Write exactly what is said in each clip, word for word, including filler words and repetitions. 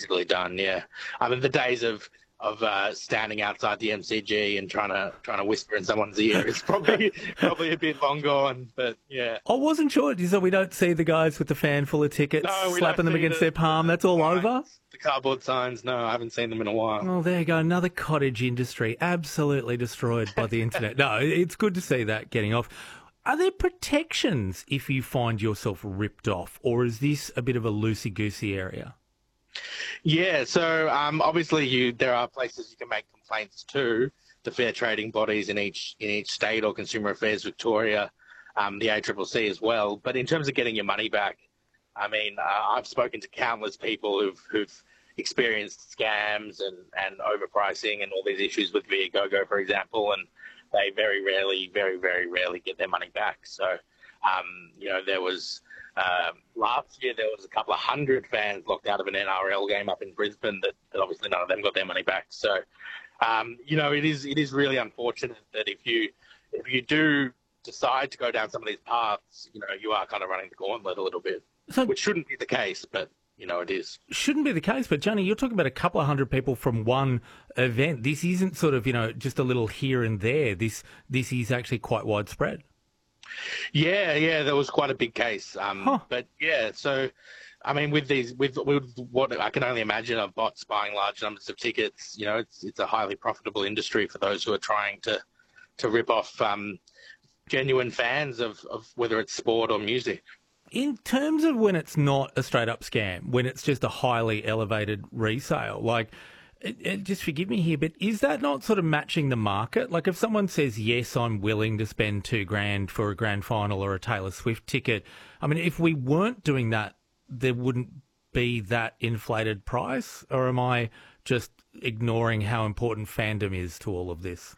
basically done. Yeah, I mean the days of of uh, standing outside the M C G and trying to trying to whisper in someone's ear is probably probably a bit long gone. But yeah, I wasn't sure. So we don't see the guys with the fan full of tickets no, we slapping don't them see against the, their palm. the, That's all the over. The cardboard signs. No, I haven't seen them in a while. Oh, there you go. Another cottage industry absolutely destroyed by the internet. No, it's good to see that getting off. Are there protections if you find yourself ripped off, or is this a bit of a loosey-goosey area? Yeah, so um, obviously you there are places you can make complaints to, the fair trading bodies in each in each state, or Consumer Affairs Victoria, um, the A C C C as well. But in terms of getting your money back, I mean, uh, I've spoken to countless people who've who've experienced scams and, and overpricing and all these issues with Viagogo, for example, and they very rarely, very, very rarely get their money back. So, um, you know, there was um, last year there was a couple of hundred fans locked out of an N R L game up in Brisbane that, that obviously none of them got their money back. So, um, you know, it is it is really unfortunate that if you if you do decide to go down some of these paths, you know, you are kind of running the gauntlet a little bit, so, which shouldn't be the case, but you know, it is. Shouldn't be the case, but Johnny, you're talking about a couple of hundred people from one event. This isn't sort of, you know, just a little here and there. This this is actually quite widespread. Yeah, yeah, that was quite a big case. Um, huh. But yeah, so I mean, with these, with with what I can only imagine of bots buying large numbers of tickets, you know, it's it's a highly profitable industry for those who are trying to to rip off um, genuine fans of, of whether it's sport or music. In terms of when it's not a straight-up scam, when it's just a highly elevated resale, like, it, it, just forgive me here, but is that not sort of matching the market? Like, if someone says, yes, I'm willing to spend two grand for a grand final or a Taylor Swift ticket, I mean, if we weren't doing that, there wouldn't be that inflated price? Or am I just ignoring how important fandom is to all of this?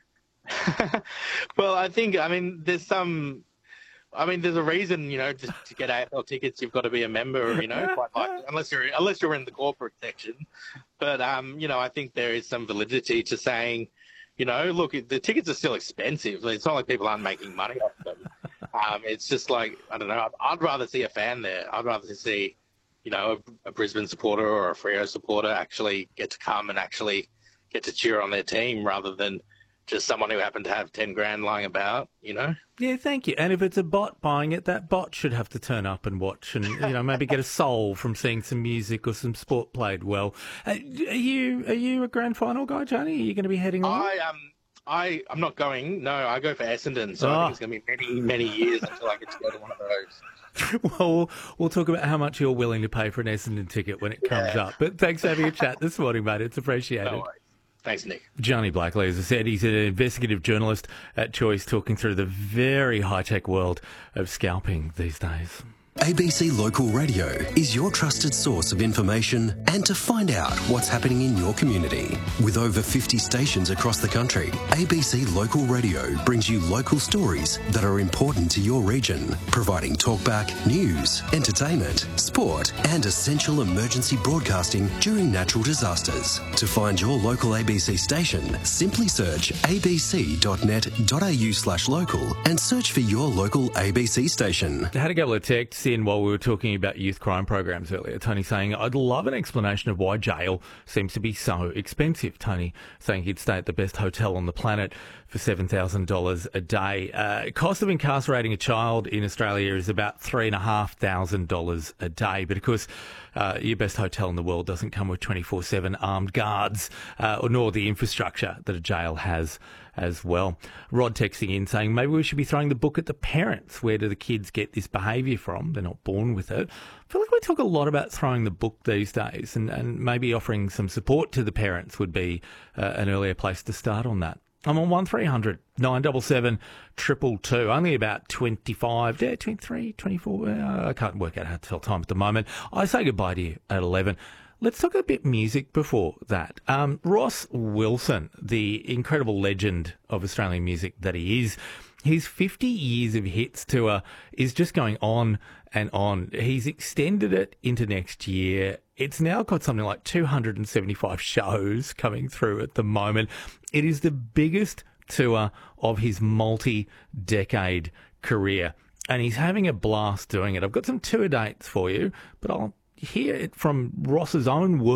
Well, I think, I mean, there's some... I mean, there's a reason, you know, to, to get A F L tickets, you've got to be a member, you know, quite likely, unless you're unless you're in the corporate section. But um, you know, I think there is some validity to saying, you know, look, the tickets are still expensive. It's not like people aren't making money off them. Um, it's just like, I don't know. I'd, I'd rather see a fan there. I'd rather see, you know, a, a Brisbane supporter or a Freo supporter actually get to come and actually get to cheer on their team rather than just someone who happened to have ten grand lying about, you know? Yeah, thank you. And if it's a bot buying it, that bot should have to turn up and watch and, you know, maybe get a soul from seeing some music or some sport played well. Uh, are you are you a grand final guy, Johnny? Are you going to be heading on? I, um, I, I'm not going. No, I go for Essendon, so oh. I think it's going to be many, many years until I get to go to one of those. Well, we'll talk about how much you're willing to pay for an Essendon ticket when it comes yeah. up. But thanks for having a chat this morning, mate. It's appreciated. No worries. Thanks, Nick. Johnny Blackley, as I said, he's an investigative journalist at Choice, talking through the very high-tech world of scalping these days. A B C Local Radio is your trusted source of information and to find out what's happening in your community. With over fifty stations across the country, A B C Local Radio brings you local stories that are important to your region, providing talkback, news, entertainment, sport and essential emergency broadcasting during natural disasters. To find your local A B C station, simply search abc.net.au slash local and search for your local A B C station. I had a couple of texts in while we were talking about youth crime programs earlier. Tony saying, I'd love an explanation of why jail seems to be so expensive. Tony saying he'd stay at the best hotel on the planet for seven thousand dollars a day. Uh, cost of incarcerating a child in Australia is about three thousand five hundred dollars a day. But of course, uh, your best hotel in the world doesn't come with twenty-four seven armed guards, uh, nor the infrastructure that a jail has as well. Rod texting in saying, maybe we should be throwing the book at the parents. Where do the kids get this behaviour from? They're not born with it. I feel like we talk a lot about throwing the book these days, and, and maybe offering some support to the parents would be uh, an earlier place to start on that. I'm on one three hundred nine seven seven two two two. Only about twenty-five, yeah, twenty-three, twenty-four. Uh, I can't work out how to tell time at the moment. I say goodbye to you at eleven. Let's talk a bit music before that. Um, Ross Wilson, the incredible legend of Australian music that he is, his fifty years of hits tour is just going on and on. He's extended it into next year. It's now got something like two hundred seventy-five shows coming through at the moment. It is the biggest tour of his multi-decade career, and he's having a blast doing it. I've got some tour dates for you, but I'll hear it from Ross's own words.